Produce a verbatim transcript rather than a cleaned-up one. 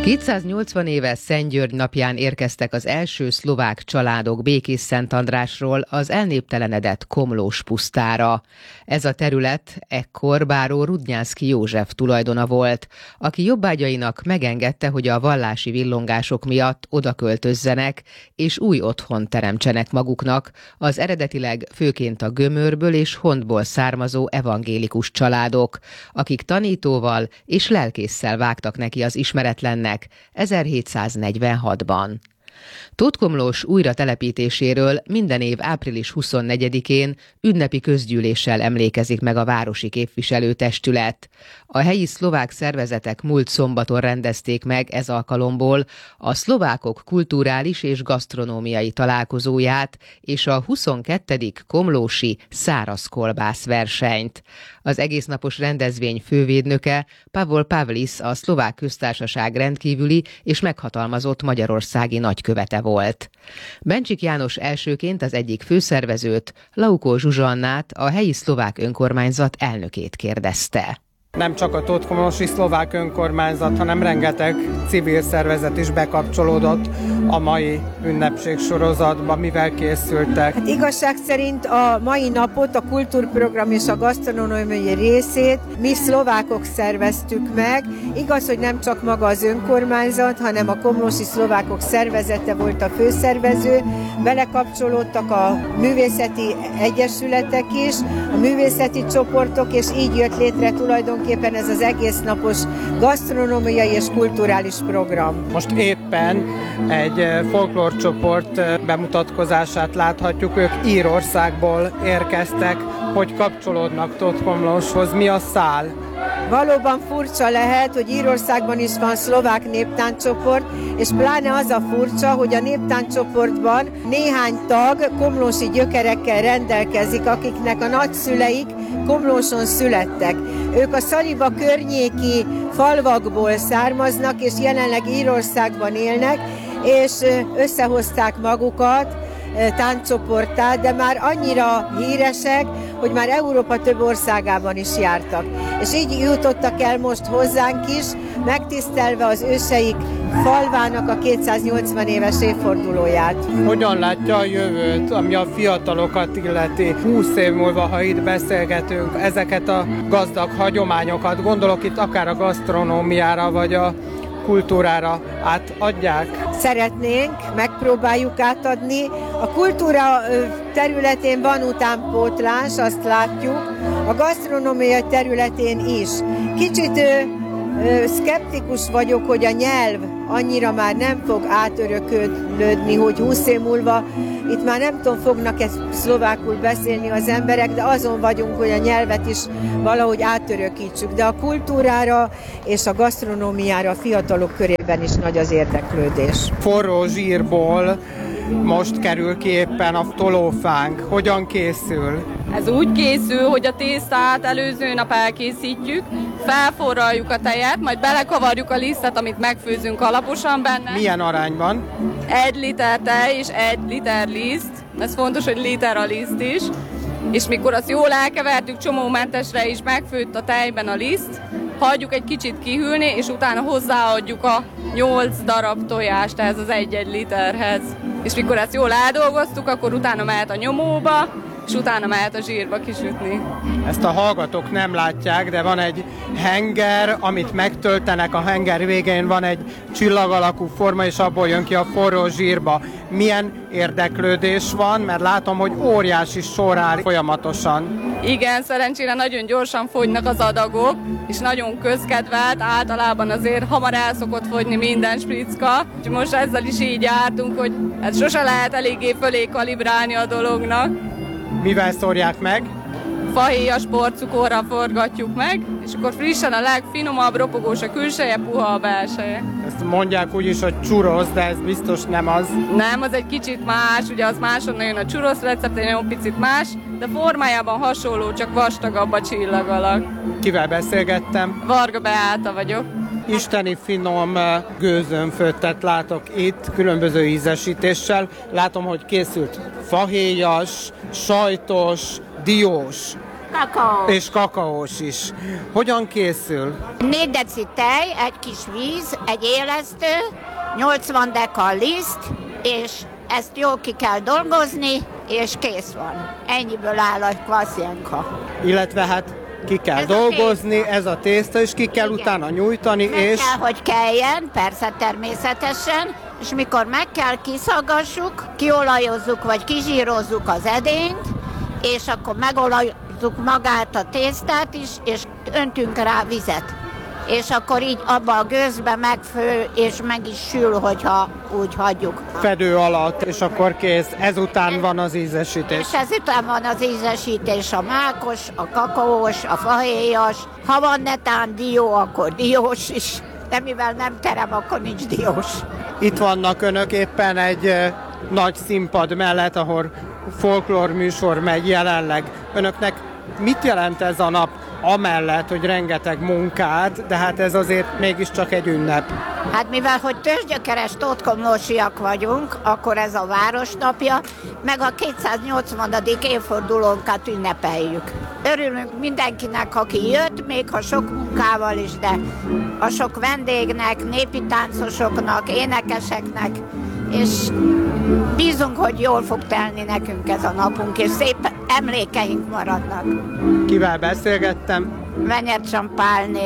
kétszáznyolcvan éve Szent György napján érkeztek az első szlovák családok Békés-Szentandrásról az elnéptelenedett Komlós pusztára. Ez a terület ekkor báró Rudnyánszky József tulajdona volt, aki jobbágyainak megengedte, hogy a vallási villongások miatt odaköltözzenek és új otthont teremtsenek maguknak az eredetileg főként a Gömörből és Hontból származó evangélikus családok, akik tanítóval és lelkésszel vágtak neki az ismeretlennek ezerhétszáznegyvenhatban. Tóth Komlós újratelepítéséről minden év április huszonnegyedikén ünnepi közgyűléssel emlékezik meg a városi képviselőtestület. A helyi szlovák szervezetek múlt szombaton rendezték meg ez alkalomból a szlovákok kulturális és gasztronómiai találkozóját és a huszonkettedik komlósi szárazkolbász versenyt. Az egésznapos rendezvény fővédnöke Pavol Pavlis a Szlovák Köztársaság rendkívüli és meghatalmazott magyarországi nagykövete volt. Bencsik János elsőként az egyik főszervezőt, Laukó Zsuzsannát, a helyi szlovák önkormányzat elnökét kérdezte. Nem csak a Tóth Komlósi szlovák önkormányzat, hanem rengeteg civil szervezet is bekapcsolódott a mai ünnepségsorozatba. Mivel készültek? Hát igazság szerint a mai napot, a kultúrprogram és a gasztronómiai részét mi szlovákok szerveztük meg. Igaz, hogy nem csak maga az önkormányzat, hanem a Komlósi Szlovákok Szervezete volt a főszervező. Belekapcsolódtak a művészeti egyesületek is, a művészeti csoportok, és így jött létre tulajdonképpen éppen ez az egész napos gasztronómiai és kulturális program. Most éppen egy folklórcsoport bemutatkozását láthatjuk, ők Írországból érkeztek, hogy kapcsolódnak Tóth Komlóshoz. Mi a szál? Valóban furcsa lehet, hogy Írországban is van szlovák néptánccsoport, és pláne az a furcsa, hogy a néptánccsoportban néhány tag komlósi gyökerekkel rendelkezik, akiknek a nagyszüleik Komlóson születtek. Ők a Szaliba környéki falvakból származnak, és jelenleg Írországban élnek, és összehozták magukat tánccsoporttá, de már annyira híresek, hogy már Európa több országában is jártak. És így jutottak el most hozzánk is, megtisztelve az őseik falvának a kétszáznyolcvan éves évfordulóját. Hogyan látja a jövőt, ami a fiatalokat illeti? húsz év múlva, ha itt beszélgetünk, ezeket a gazdag hagyományokat, gondolok itt akár a gasztronómiára, vagy a kultúrára átadják? Szeretnénk, megpróbáljuk átadni. A kultúra területén van utánpótlás, azt látjuk, a gasztronómia területén is. Kicsit szkeptikus vagyok, hogy a nyelv annyira már nem fog átörökölődni, hogy húsz év múlva itt már nem tudom, fognak ezt szlovákul beszélni az emberek, de azon vagyunk, hogy a nyelvet is valahogy átörökítsük. De a kultúrára és a gasztronómiára a fiatalok körében is nagy az érdeklődés. Forró zsírból most kerül ki éppen a tolófánk. Hogyan készül? Ez úgy készül, hogy a tésztát előző nap elkészítjük, felforraljuk a tejet, majd belekavarjuk a lisztet, amit megfőzünk alaposan benne. Milyen arányban? Egy liter tej és egy liter liszt. Ez fontos, hogy liter a liszt is. És mikor azt jól elkevertük, csomómentesre is megfőtt a tejben a liszt, hagyjuk egy kicsit kihűlni, és utána hozzáadjuk a nyolc darab tojást ehhez az egy-egy literhez. És mikor ezt jól eldolgoztuk, akkor utána mehet a nyomóba, és utána mehet a zsírba kisütni. Ezt a hallgatók nem látják, de van egy henger, amit megtöltenek, a henger végén van egy csillag alakú forma, és abból jön ki a forró zsírba. Milyen érdeklődés van, mert látom, hogy óriási sor áll folyamatosan. Igen, szerencsére nagyon gyorsan fogynak az adagok, és nagyon közkedvelt, általában azért hamar el szokott fogyni minden spricka. Most ezzel is így jártunk, hogy hát sose lehet eléggé fölé kalibrálni a dolognak. Mivel szórják meg? Fahéjas porcukorra forgatjuk meg, és akkor frissen a legfinomabb, ropogós a külseje, puha a belseje. Ezt mondják úgy is, hogy churros, de ez biztos nem az. Nem, az egy kicsit más, ugye az máshonnan jön a churros recept, egy nagyon picit más, de formájában hasonló, csak vastagabb a csillag alak. Kivel beszélgettem? Varga Beáta vagyok. Isteni finom gőzönföttet látok itt, különböző ízesítéssel. Látom, hogy készült fahéjas, sajtos, diós. kakaó. És kakaós is. Hogyan készül? négy deci tej, egy kis víz, egy élesztő, nyolcvan deka liszt, és ezt jól ki kell dolgozni, és kész van. Ennyiből áll a kvaszjenka. Illetve hát ki kell Ez dolgozni, a ez a tészta, és ki kell Igen. utána nyújtani, Meg és... kell, hogy keljen, persze természetesen, és mikor meg kell, kiszaggassuk, kiolajozzuk, vagy kizsírozzuk az edényt, és akkor megolajozzuk magát a tésztát is, és öntünk rá vizet. És akkor így abba a gőzbe megfő, és meg is sül, hogyha úgy hagyjuk. Fedő alatt, és akkor kész. Ezután van az ízesítés. És ezután van az ízesítés, a mákos, a kakaós, a fahéjas. Ha van netán dió, akkor diós is. De mivel nem terem, akkor nincs diós. Itt vannak önök éppen egy eh, nagy színpad mellett, ahol folklór műsor megy jelenleg. Önöknek mit jelent ez a nap? Amellett, hogy rengeteg munkát, de hát ez azért mégiscsak egy ünnep. Hát mivel, hogy tőzsgyökeres tótkomlósiak vagyunk, akkor ez a városnapja, meg a kétszáznyolcvanadik évfordulónkat ünnepeljük. Örülünk mindenkinek, aki jött, még ha sok munkával is, de a sok vendégnek, népi táncosoknak, énekeseknek, és bízunk, hogy jól fog telni nekünk ez a napunk, és szép emlékeink maradnak. Kivel beszélgettem? Venyercsampálné